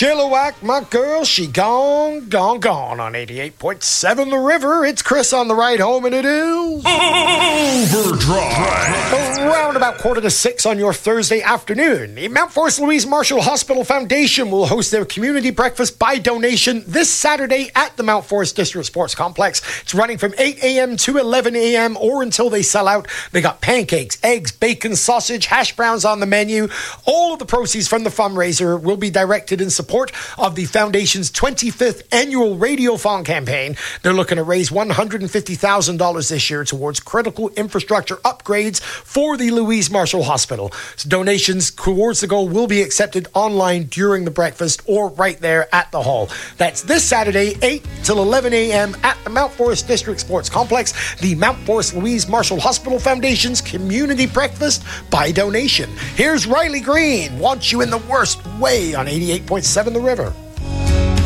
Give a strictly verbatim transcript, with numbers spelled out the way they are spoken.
Chilliwack, my girl, she gone, gone, gone on eighty-eight point seven The River. It's Chris on the ride home, and it is... Overdrive. Around about quarter to six on your Thursday afternoon, the Mount Forest Louise Marshall Hospital Foundation will host their community breakfast by donation this Saturday at the Mount Forest District Sports Complex. It's running from eight a.m. to eleven a.m. or until they sell out. They got pancakes, eggs, bacon, sausage, hash browns on the menu. All of the proceeds from the fundraiser will be directed in support of the foundation's twenty-fifth annual Radiothon campaign. They're looking to raise one hundred fifty thousand dollars this year towards critical infrastructure upgrades for the Louise Marshall Hospital. So donations towards the goal will be accepted online during the breakfast or right there at the hall. That's this Saturday, eight till eleven a.m. at the Mount Forest District Sports Complex, the Mount Forest Louise Marshall Hospital Foundation's community breakfast by donation. Here's Riley Green, Wants You in the Worst Way on eighty-eight point seven The River.